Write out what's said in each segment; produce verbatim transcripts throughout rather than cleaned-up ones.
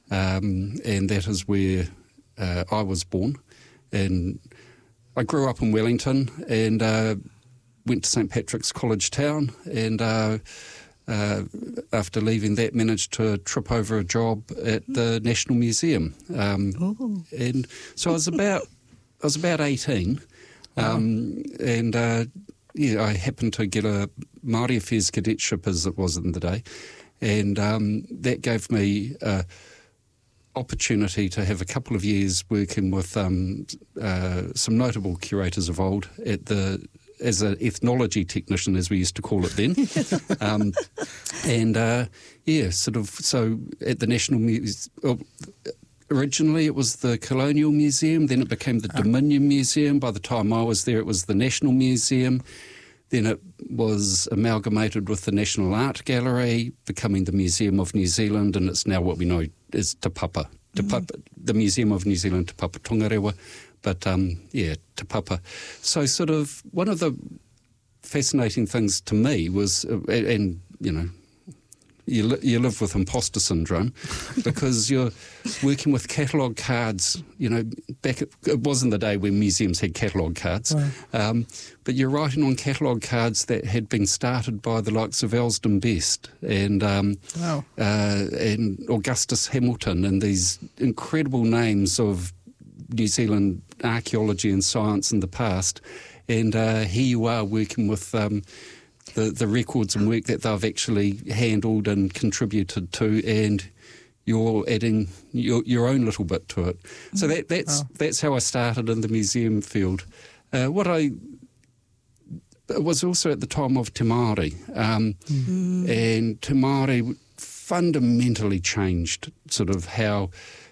um, and that is where uh, I was born. And I grew up in Wellington and uh, went to Saint Patrick's College Town, and uh, uh, after leaving that managed to trip over a job at the National Museum. Um, and so I was about I was about eighteen, um, wow. and uh, yeah, I happened to get a Māori Affairs cadetship, as it was in the day, and um, that gave me uh, opportunity to have a couple of years working with um, uh, some notable curators of old at the as an ethnology technician, as we used to call it then. um, and, uh, yeah, sort of, so at the National Museum, originally it was the Colonial Museum, then it became the oh. Dominion Museum. By the time I was there, it was the National Museum. Then it was amalgamated with the National Art Gallery, becoming the Museum of New Zealand, and it's now what we know as Te Papa. Te Papa mm. The Museum of New Zealand, Te Papa Tongarewa. But, um, yeah, Te Papa. So sort of one of the fascinating things to me was, uh, and, you know, you, li- you live with imposter syndrome because you're working with catalogue cards, you know, back at, it wasn't the day when museums had catalogue cards, wow. um, but you're writing on catalogue cards that had been started by the likes of Elsden Best and, um, wow. uh, and Augustus Hamilton and these incredible names of New Zealand archaeology and science in the past, and uh, here you are working with um, the, the records and work that they've actually handled and contributed to, and you're adding your, your own little bit to it. So that, that's oh. that's how I started in the museum field. Uh, what I it was also at the time of Te Māori, um, mm-hmm. and Te Māori fundamentally changed sort of how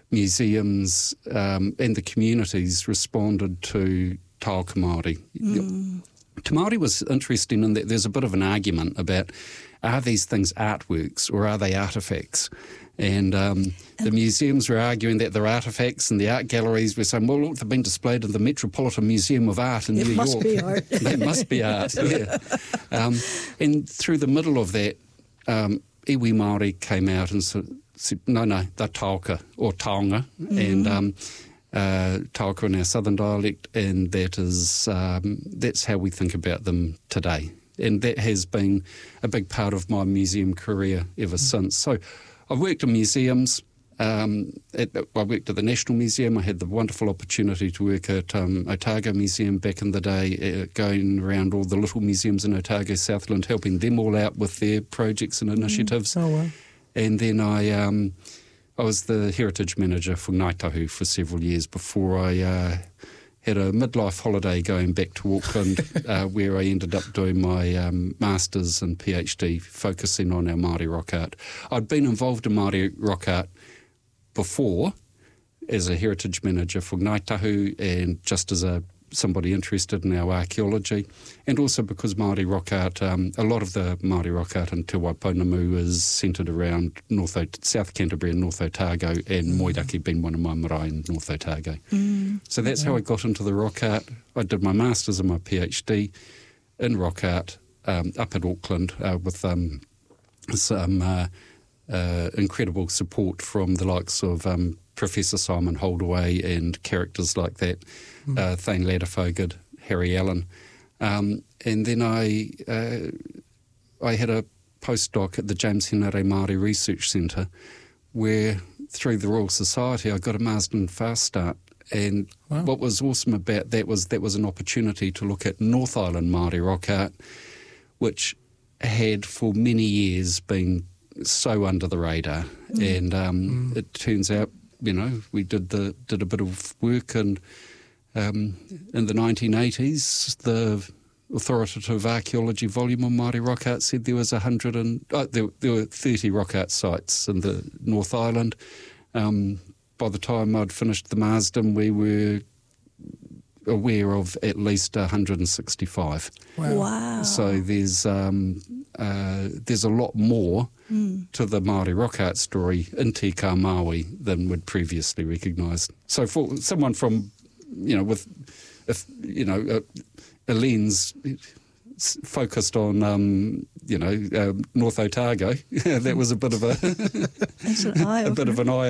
museums um, and the communities responded to Taoka Māori. Mm. Te Māori was interesting in that there's a bit of an argument about are these things artworks or are they artefacts? And um, the museums were arguing that they're artefacts, and the art galleries were saying, well, look, they've been displayed in the Metropolitan Museum of Art in it New must York. Be art. That must be art, yeah. Um, and through the middle of that, um, iwi Māori came out and said, no, no, they're Taoka or Taonga, mm-hmm. and um, uh, Taoka in our southern dialect, and that is um, that's how we think about them today. And that has been a big part of my museum career ever mm-hmm. since. So I've worked in museums. Um, at the, I worked at the National Museum. I had the wonderful opportunity to work at um, Otago Museum back in the day, uh, going around all the little museums in Otago, Southland, helping them all out with their projects and initiatives. Mm. Oh, wow. And then I um, I was the heritage manager for Ngāi Tahu for several years before I uh, had a midlife holiday going back to Auckland, uh, where I ended up doing my um, Masters and PhD, focusing on our Māori rock art. I'd been involved in Māori rock art before as a heritage manager for Ngāi Tahu and just as a somebody interested in our archaeology, and also because Māori rock art, um, a lot of the Māori rock art in Te Waipounamu is centred around North o- South Canterbury and North Otago, and mm. Moiraki being one of my marae in North Otago. Mm. So that's yeah. how I got into the rock art. I did my Masters and my PhD in rock art um, up at Auckland uh, with um, some uh, uh, incredible support from the likes of um, Professor Simon Holdaway and characters like that, mm. uh, Thane Ladefoged, Harry Allen. Um, and then I uh, I had a postdoc at the James Henare Māori Research Centre where, through the Royal Society, I got a Marsden Fast Start. And wow. what was awesome about that was that was an opportunity to look at North Island Māori rock art, which had for many years been so under the radar. Mm. And um, mm. it turns out, you know, we did the did a bit of work, and um, in the nineteen eighties, the authoritative archaeology volume on Māori rock art said there was a hundred and uh, there, there were thirty rock art sites in the North Island. Um, by the time I'd finished the Marsden, we were aware of at least one hundred sixty-five. Wow! wow. So there's um, uh, there's a lot more mm. to the Māori rock art story in Te Kā Māui than we'd previously recognised. So for someone from, you know, with, if you know, a, a lens focused on, um, you know, uh, North Otago, that was a bit of a, That's an eye a bit of an eye